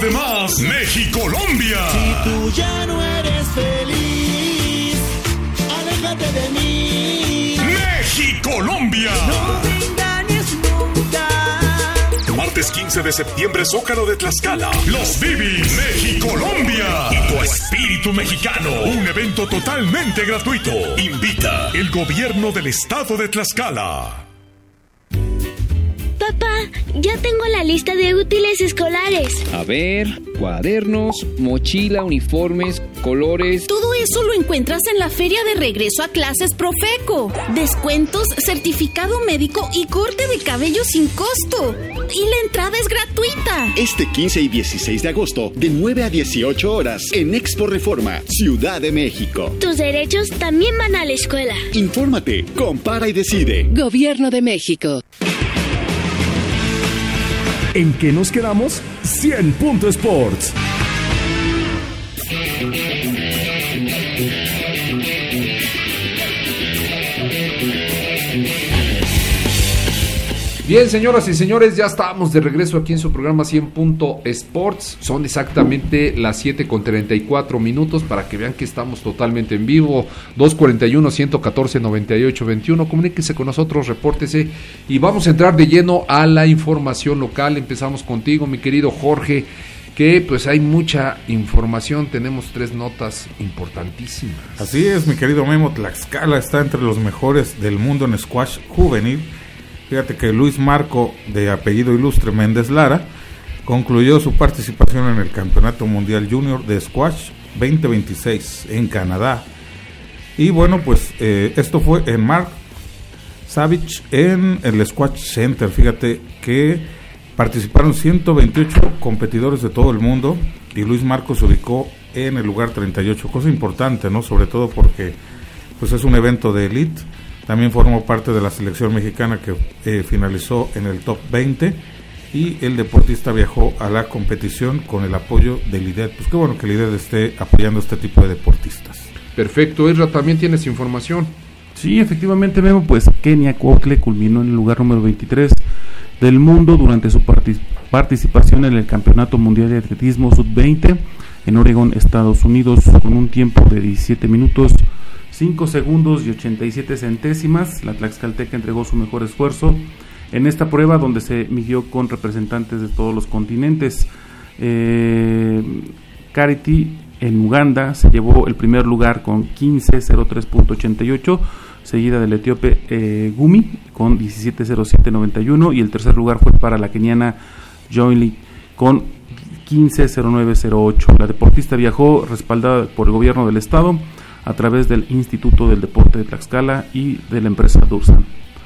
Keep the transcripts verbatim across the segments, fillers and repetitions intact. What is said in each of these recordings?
Además, México-Colombia. Si tú ya no eres feliz, aléjate de mí. México-Colombia. No me engañes nunca. Martes quince de septiembre, Zócalo de Tlaxcala. Los Bibis, México-Colombia. Y tu espíritu mexicano. Un evento totalmente gratuito. Invita el gobierno del estado de Tlaxcala. Papá, ya tengo la lista de útiles escolares. A ver, cuadernos, mochila, uniformes, colores. Todo eso lo encuentras en la feria de regreso a clases Profeco. Descuentos, certificado médico y corte de cabello sin costo. Y la entrada es gratuita. Este quince y dieciséis de agosto, de nueve a dieciocho horas, en Expo Reforma, Ciudad de México. Tus derechos también van a la escuela. Infórmate, compara y decide. Gobierno de México. ¿En qué nos quedamos? cien punto Sports. Bien, señoras y señores, ya estamos de regreso aquí en su programa cien punto Sports. Son exactamente las siete con treinta y cuatro minutos para que vean que estamos totalmente en vivo. dos cuarenta y uno, ciento catorce, noventa y ocho, veintiuno. Comuníquese con nosotros, repórtese y vamos a entrar de lleno a la información local. Empezamos contigo, mi querido Jorge, que pues hay mucha información. Tenemos tres notas importantísimas. Así es, mi querido Memo. Tlaxcala está entre los mejores del mundo en squash juvenil. Fíjate que Luis Marco, de apellido ilustre Méndez Lara, concluyó su participación en el Campeonato Mundial Junior de Squash veinte veintiséis en Canadá. Y bueno, pues eh, esto fue en Mark Savage en el Squash Center. Fíjate que participaron ciento veintiocho competidores de todo el mundo y Luis Marco se ubicó en el lugar treinta y ocho. Cosa importante, ¿no? Sobre todo porque pues es un evento de elite. También formó parte de la selección mexicana que eh, finalizó en el top veinte y el deportista viajó a la competición con el apoyo del I D E D. Pues qué bueno que el I D E D esté apoyando a este tipo de deportistas. Perfecto, Isra, también tienes información. Sí, efectivamente, Memo, pues Kenia Cuautle culminó en el lugar número veintitrés del mundo durante su partic- participación en el Campeonato Mundial de Atletismo sub veinte en Oregon, Estados Unidos, con un tiempo de diecisiete minutos, cinco segundos y ochenta y siete centésimas. La tlaxcalteca entregó su mejor esfuerzo en esta prueba, donde se midió con representantes de todos los continentes. Eh, Carity en Uganda se llevó el primer lugar con quince cero tres punto ochenta y ocho, seguida del etíope eh, Gumi con diecisiete cero siete noventa y uno, y el tercer lugar fue para la keniana Joinly con quince cero nueve cero ocho. La deportista viajó respaldada por el gobierno del estado a través del Instituto del Deporte de Tlaxcala y de la empresa Dursan.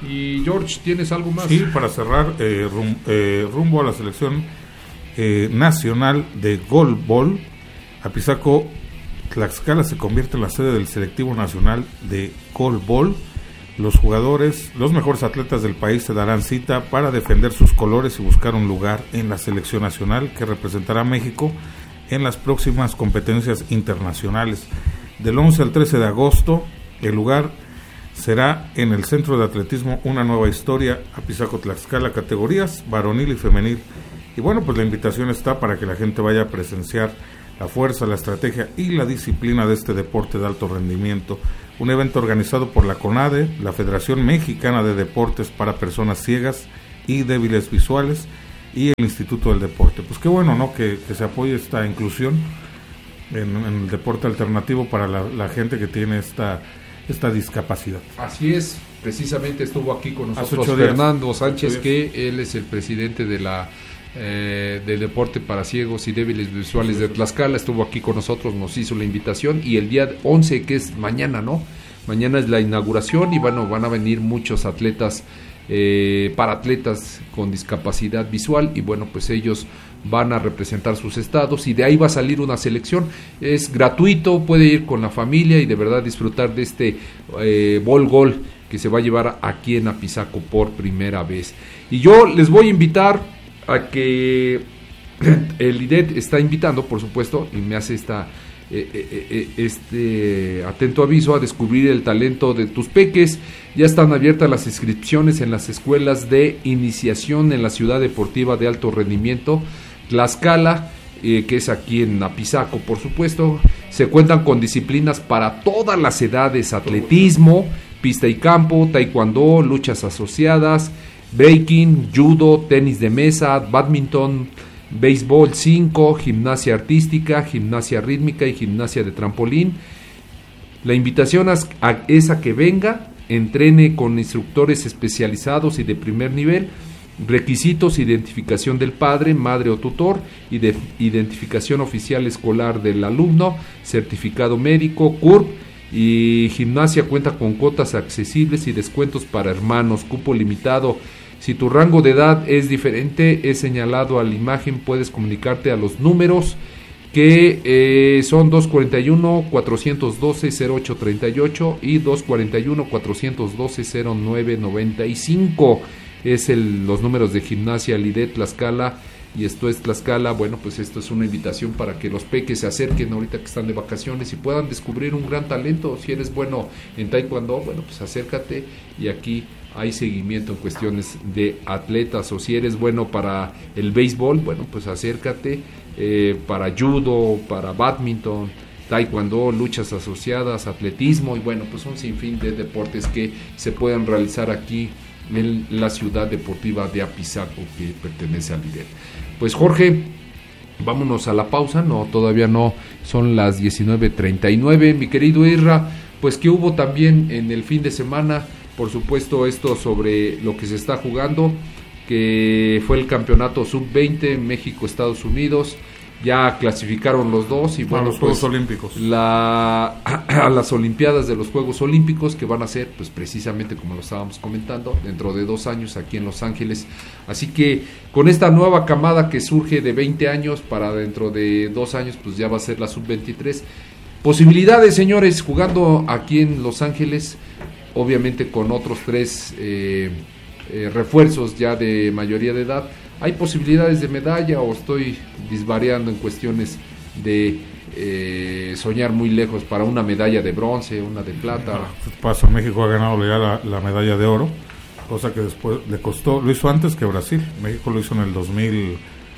Y George, ¿tienes algo más? Sí, para cerrar, eh, rum, eh, rumbo a la selección eh, nacional de golbol, Apizaco, Tlaxcala se convierte en la sede del selectivo nacional de golbol. Los jugadores, los mejores atletas del país se darán cita para defender sus colores y buscar un lugar en la selección nacional que representará a México en las próximas competencias internacionales. Del once al trece de agosto, el lugar será en el Centro de Atletismo Una Nueva Historia, Apizaco, Tlaxcala, categorías varonil y femenil. Y bueno, pues la invitación está para que la gente vaya a presenciar la fuerza, la estrategia y la disciplina de este deporte de alto rendimiento. Un evento organizado por la CONADE, la Federación Mexicana de Deportes para Personas Ciegas y Débiles Visuales, y el Instituto del Deporte. Pues qué bueno, ¿no? Que, que se apoye esta inclusión En, en el deporte alternativo para la, la gente que tiene esta esta discapacidad. Así es, precisamente estuvo aquí con nosotros Fernando Sánchez, que él es el presidente de la eh, del deporte para ciegos y débiles visuales de Tlaxcala. Estuvo aquí con nosotros, nos hizo la invitación, y el día once, que es mañana, ¿no? Mañana es la inauguración y bueno, van a venir muchos atletas, eh, para atletas con discapacidad visual, y bueno, pues ellos van a representar sus estados y de ahí va a salir una selección. Es gratuito, puede ir con la familia y de verdad disfrutar de este eh, bol gol que se va a llevar aquí en Apizaco por primera vez. Y yo les voy a invitar a que el I D E D está invitando, por supuesto, y me hace esta eh, eh, este atento aviso a descubrir el talento de tus peques. Ya están abiertas las inscripciones en las escuelas de iniciación en la Ciudad Deportiva de Alto Rendimiento Tlaxcala. eh, que es aquí en Apizaco, por supuesto. Se cuentan con disciplinas para todas las edades: atletismo, pista y campo, taekwondo, luchas asociadas, breaking, judo, tenis de mesa, badminton, béisbol cinco, gimnasia artística, gimnasia rítmica y gimnasia de trampolín. La invitación es a que venga, entrene con instructores especializados y de primer nivel. Requisitos: identificación del padre, madre o tutor, y de identificación oficial escolar del alumno, certificado médico, C U R P, y gimnasia cuenta con cuotas accesibles y descuentos para hermanos, cupo limitado. Si tu rango de edad es diferente, es señalado a la imagen, puedes comunicarte a los números que eh, son dos cuarenta y uno, cuatrocientos doce, cero ocho treinta y ocho y dos cuarenta y uno, cuatrocientos doce, cero nueve noventa y cinco. Es el, los números de Gimnasia Lidet Tlaxcala, y esto es Tlaxcala. Bueno, pues esto es una invitación para que los peques se acerquen ahorita que están de vacaciones y puedan descubrir un gran talento. Si eres bueno en taekwondo, bueno, pues acércate, y aquí hay seguimiento en cuestiones de atletas. O si eres bueno para el béisbol, bueno, pues acércate, eh, para judo, para badminton, taekwondo, luchas asociadas, atletismo, y bueno, pues un sinfín de deportes que se pueden realizar aquí en la ciudad deportiva de Apizaco, que pertenece al Lidet. Pues Jorge, vámonos a la pausa. No, todavía no, son las diecinueve treinta y nueve. Mi querido Irra, pues que hubo también en el fin de semana, por supuesto, esto sobre lo que se está jugando, que fue el campeonato sub veinte México-Estados Unidos. Ya clasificaron los dos y bueno, a los Juegos pues, Olímpicos, la, a las Olimpiadas de los Juegos Olímpicos, que van a ser, pues precisamente como lo estábamos comentando, dentro de dos años aquí en Los Ángeles. Así que con esta nueva camada que surge de veinte años, para dentro de dos años pues ya va a ser la sub veintitrés. Posibilidades, señores, jugando aquí en Los Ángeles, obviamente con otros tres eh, eh, refuerzos ya de mayoría de edad. ¿Hay posibilidades de medalla o estoy disvariando en cuestiones de eh, soñar muy lejos para una medalla de bronce, una de plata? Pasa, México ha ganado ya la, la medalla de oro, cosa que después le costó, lo hizo antes que Brasil. México lo hizo en el dos mil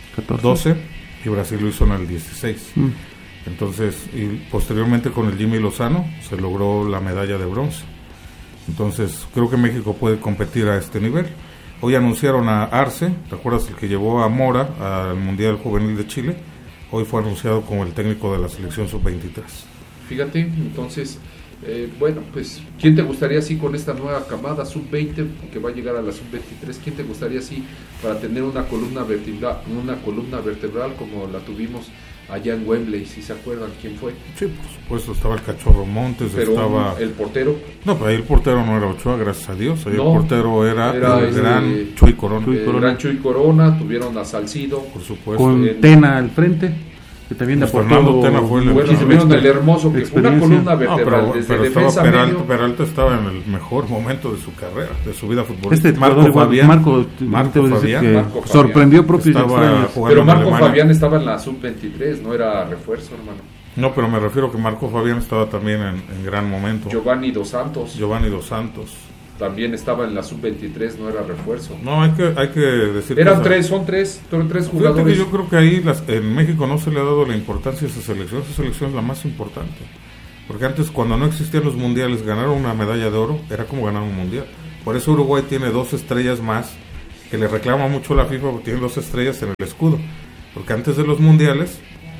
doce y Brasil lo hizo en el dieciséis. Mm. Entonces, y posteriormente con el Jimmy Lozano se logró la medalla de bronce. Entonces, creo que México puede competir a este nivel. Hoy anunciaron a Arce, ¿te acuerdas el que llevó a Mora al Mundial Juvenil de Chile? Hoy fue anunciado como el técnico de la selección sub veintitrés. Fíjate, entonces, eh, bueno, pues, ¿quién te gustaría así con esta nueva camada sub veinte que va a llegar a la sub veintitrés? ¿Quién te gustaría así para tener una columna vertebral, una columna vertebral como la tuvimos allá en Wembley, si se acuerdan quién fue? Sí, por supuesto, estaba el Cachorro Montes, pero estaba... el portero. No, pero ahí el portero no era Ochoa, gracias a Dios, ahí no, el portero era, era el ese, gran Chuy Corona. Chuy Corona. Gran Chuy Corona, tuvieron a Salcido. Por supuesto. Con en, Tena al frente, que también Fernando Tena fue el... Bueno, tuvieron el hermoso, que fue una columna vertebral, no, pero, desde pero defensa Peralta, medio. Peralta estaba en el mejor momento de su carrera, de su vida futbolística. Este Marco Fabián, Marco, Marco Fabián, que Marco sorprendió propios estaba pero Marco Fabián estaba en la sub veintitrés, no era refuerzo, hermano. No, pero me refiero que Marco Fabián estaba también en, en gran momento. Giovanni Dos Santos. Giovanni Dos Santos. También estaba en la sub veintitrés, no era refuerzo. No, hay que hay que decir... Eran cosas. tres, son tres, son tres jugadores. Fíjate que yo creo que ahí las, en México no se le ha dado la importancia a esa selección. Esa selección es la más importante. Porque antes, cuando no existían los mundiales, ganar una medalla de oro era como ganar un mundial. Por eso Uruguay tiene dos estrellas más, que le reclama mucho la FIFA porque tiene dos estrellas en el escudo. Porque antes de los mundiales,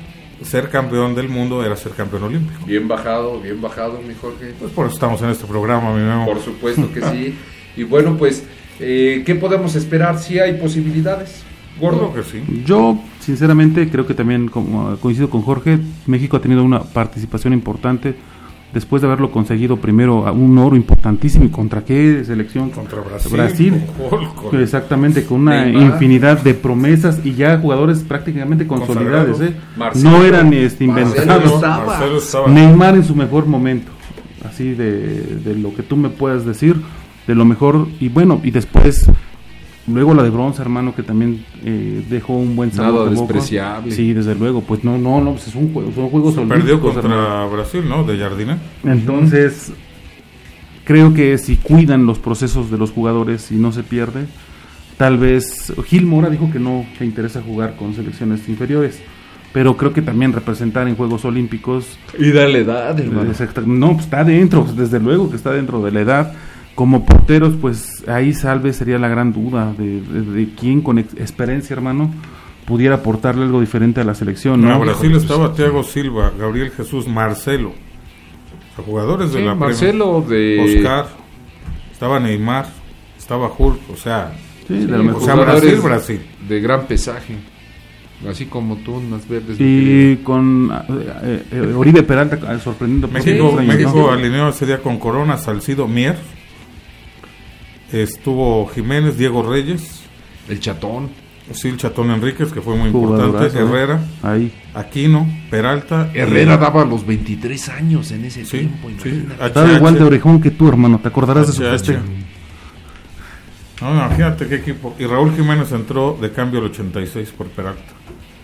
ser campeón del mundo era ser campeón olímpico. Bien bajado, bien bajado, mi Jorge. Pues por eso estamos en este programa, mi Memo. Por supuesto que sí. Y bueno, pues, eh, ¿qué podemos esperar? ¿Sí hay posibilidades? Gordo. Creo que sí. Yo, sinceramente, creo que también, como coincido con Jorge, México ha tenido una participación importante después de haberlo conseguido primero un oro importantísimo. ¿Y contra qué selección? Contra Brasil. Brasil. Con, con, exactamente, con una Neymar. infinidad de promesas y ya jugadores prácticamente consolidados. ¿eh? Marcelo, no eran este, inventados. Marcelo estaba. Marcelo estaba. Neymar en su mejor momento. Así de, de lo que tú me puedas decir, de lo mejor. Y bueno, y después... Luego la de bronce, hermano, que también eh, dejó un buen sabor Nada de boca. despreciable. Sí, desde luego, pues no, no, no, pues es un juego, son juegos Se olímpicos. perdió contra hermano. Brasil, ¿no? De Jardine. Entonces, uh-huh. creo que si cuidan los procesos de los jugadores y no se pierde, tal vez Gil Mora dijo que no le interesa jugar con selecciones inferiores. pero creo que también representar en Juegos Olímpicos y darle edad, hermano. No, pues está dentro, desde luego que está dentro de la edad. Como porteros, pues ahí Salve sería la gran duda de, de, de quién con ex- experiencia, hermano, pudiera aportarle algo diferente a la selección, ¿no? En Brasil pues, estaba Thiago Silva, Gabriel Jesús, Marcelo, o sea, jugadores de sí, la Marcelo, Premier. de Oscar, estaba Neymar, estaba Hulk, o sea, sí, sí, de o sea Brasil, Brasil. De gran pesaje, así como tú, más verdes. Y con eh, eh, Oribe Peralta sorprendiendo. México, años, México ¿no? alineó ese día con Corona, Salcido, Mier, estuvo Jiménez, Diego Reyes, el Chatón, sí, el Chatón Enríquez, que fue muy importante, Herrera, ahí. Aquino, Peralta. Herrera y... daba los veintitrés años en ese sí, tiempo, imagínate. Sí, estaba igual de orejón que tú, hermano, te acordarás H H. De su festejo. No, imagínate qué equipo. Y Raúl Jiménez entró de cambio al ochenta y seis por Peralta.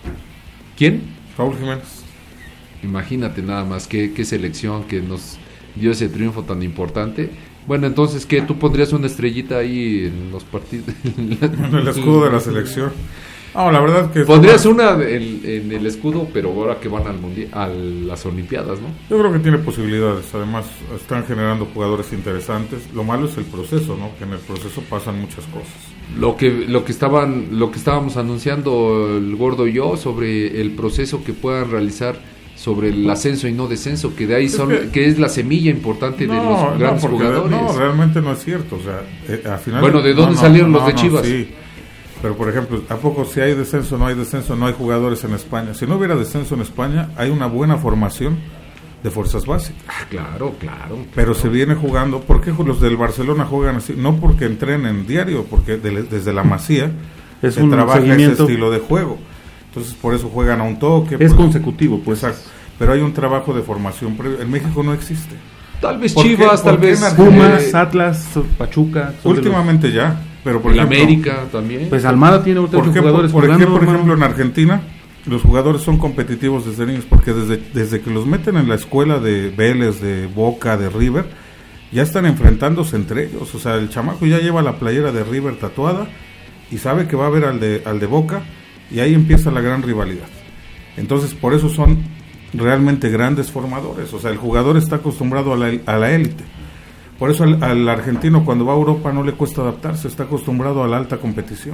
¿Quién? Raúl Jiménez. Imagínate nada más, qué, qué selección que nos dio ese triunfo tan importante. Bueno, entonces, ¿qué? ¿Tú pondrías una estrellita ahí en los partidos? En el escudo de la selección. No, la verdad que... Pondrías una en, en el escudo, pero ahora que van al mundial, a las Olimpiadas, ¿no? Yo creo que tiene posibilidades. Además, están generando jugadores interesantes. Lo malo es el proceso, ¿no? Que en el proceso pasan muchas cosas. Lo que lo que estaban lo que estábamos anunciando el Gordo y yo sobre el proceso que puedan realizar sobre el ascenso y no descenso, que de ahí son, es que, que es la semilla importante no, de los grandes no, jugadores. No, realmente no es cierto. O sea, eh, al final, bueno, ¿de dónde no, salieron no, los de no, Chivas? Sí. Pero, por ejemplo, ¿a poco si hay descenso, no hay descenso, no hay jugadores en España? Si no hubiera descenso en España, hay una buena formación de fuerzas básicas. Ah, claro, claro. Pero claro. se viene jugando. ¿Por qué los del Barcelona juegan así? No porque entrenen diario, porque de, desde la Masía es se un trabaja seguimiento. Ese estilo de juego. Entonces, por eso juegan a un toque. Es pues, consecutivo, pues. Exacto. Pero hay un trabajo de formación previo. En México no existe. Tal vez Chivas, tal vez Pumas, Atlas, Pachuca. Últimamente los... ya. Pero por el ejemplo, América también. Pues Almada tiene otros ¿por qué, jugadores por, por, jugando, qué, por ejemplo, en Argentina los jugadores son competitivos desde niños? Porque desde, desde que los meten en la escuela de Vélez, de Boca, de River, ya están enfrentándose entre ellos. O sea, el chamaco ya lleva la playera de River tatuada y sabe que va a ver al de, al de Boca, y ahí empieza la gran rivalidad. Entonces, por eso son realmente grandes formadores. O sea, el jugador está acostumbrado a la, a la élite. Por eso al, al argentino cuando va a Europa no le cuesta adaptarse, está acostumbrado a la alta competición.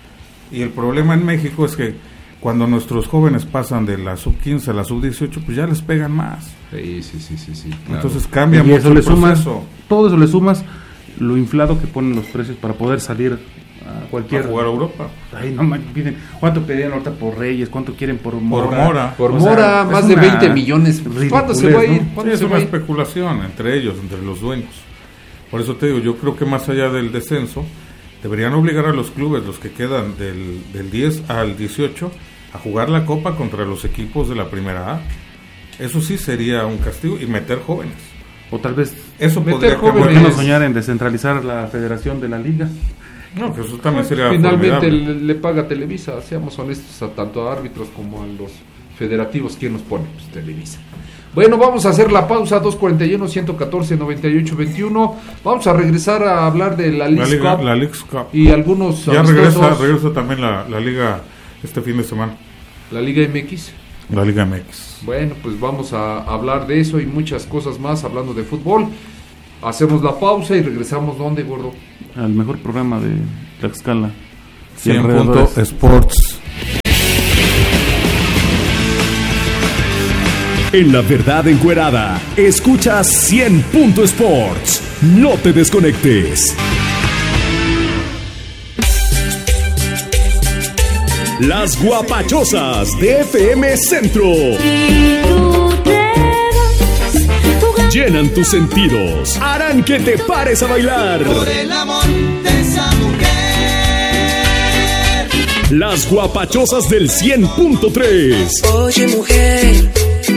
Y el problema en México es que cuando nuestros jóvenes pasan de la sub quince a la sub dieciocho, pues ya les pegan más. Sí, sí, sí, sí, sí, claro. Entonces cambia y mucho eso el le proceso. Sumas, todo eso le sumas lo inflado que ponen los precios para poder salir a cualquier... A jugar a Europa. Ay, no man, piden, ¿cuánto pedían ahorita por Reyes? ¿Cuánto quieren por Mora? Por Mora. Por o Mora, sea, más de veinte millones. ¿Cuándo se va a ir? ¿no? Sí, es una especulación entre ellos, entre los dueños. Por eso te digo, yo creo que más allá del descenso, deberían obligar a los clubes, los que quedan del, del diez al dieciocho, a jugar la Copa contra los equipos de la Primera A. Eso sí sería un castigo, y meter jóvenes. O tal vez eso meter jóvenes. ¿Por qué no soñar en descentralizar la federación de la liga? No, que eso también sería finalmente le, le paga Televisa, seamos honestos, a tanto a árbitros como a los federativos. ¿Quién nos pone? Pues Televisa. Bueno, vamos a hacer la pausa, dos cuarenta y uno, ciento catorce, noventa y ocho, veintiuno. Vamos a regresar a hablar de la Leagues Cup, la Leagues Cup y algunos ya regresa, regresa también la, la Liga este fin de semana. La Liga M X. La Liga M X. Bueno, pues vamos a hablar de eso y muchas cosas más hablando de fútbol. Hacemos la pausa y regresamos. ¿Dónde, Gordo? Al mejor programa de Tlaxcala. cien punto Sports. En La Verdad Encuerada, escuchas cien punto Sports. No te desconectes. Las guapachosas de F M Centro llenan tus sentidos, harán que te pares a bailar. Por el amor de esa mujer. Las guapachosas del cien punto tres. Oye, mujer.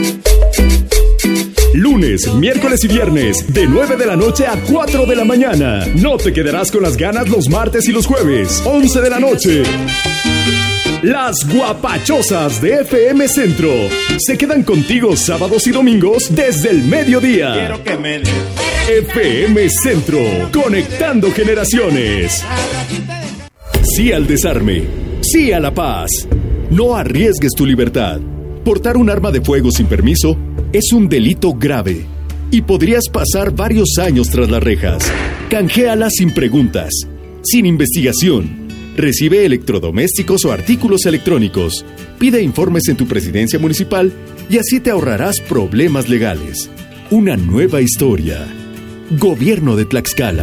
Lunes, miércoles y viernes, de nueve de la noche a cuatro de la mañana. No te quedarás con las ganas los martes y los jueves, once de la noche. Las guapachosas de F M Centro se quedan contigo sábados y domingos desde el mediodía. Quiero que me des. F M Centro, conectando generaciones. Sí al desarme, sí a la paz. No arriesgues tu libertad. Portar un arma de fuego sin permiso es un delito grave y podrías pasar varios años tras las rejas. Canjéala sin preguntas, sin investigación. Recibe electrodomésticos o artículos electrónicos. Pide informes en tu presidencia municipal y así te ahorrarás problemas legales. Una nueva historia. Gobierno de Tlaxcala.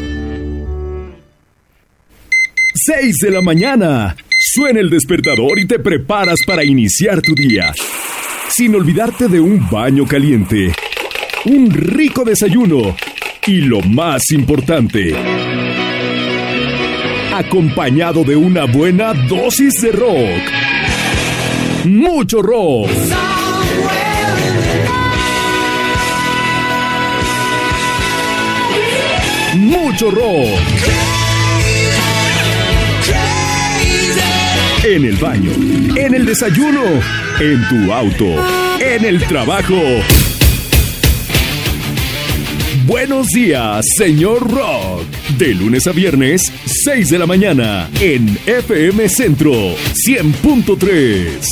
seis de la mañana. Suena el despertador y te preparas para iniciar tu día. Sin olvidarte de un baño caliente, un rico desayuno y lo más importante, acompañado de una buena dosis de rock. Mucho rock. Mucho rock. En el baño, en el desayuno, en tu auto, en el trabajo. Buenos días, señor Rock. De lunes a viernes, seis de la mañana, en F M Centro cien punto tres.